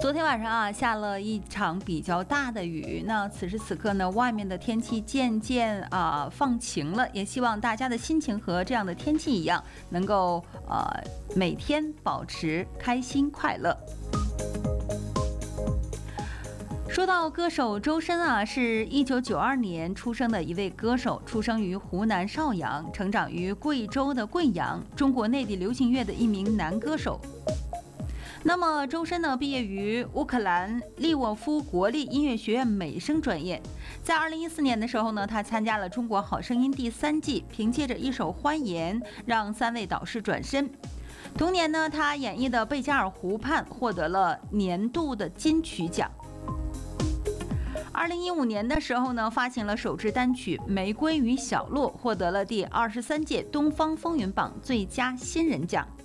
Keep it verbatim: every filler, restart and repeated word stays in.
昨天晚上啊，下了一场比较大的雨。那此时此刻呢，外面的天气渐渐啊、呃、放晴了，也希望大家的心情和这样的天气一样，能够呃每天保持开心快乐。说到歌手周深啊，是一九九二年出生的一位歌手，出生于湖南邵阳，成长于贵州的贵阳，中国内地流行乐的一名男歌手。那么周深呢，毕业于乌克兰利沃夫国立音乐学院美声专业。在二零一四年的时候呢，他参加了《中国好声音》第三季，凭借着一首《欢颜》让三位导师转身。同年呢，他演绎的《贝加尔湖畔》获得了年度的金曲奖。二零一五年的时候呢，发行了首支单曲《玫瑰与小洛》，获得了第二十三届东方风云榜最佳新人奖。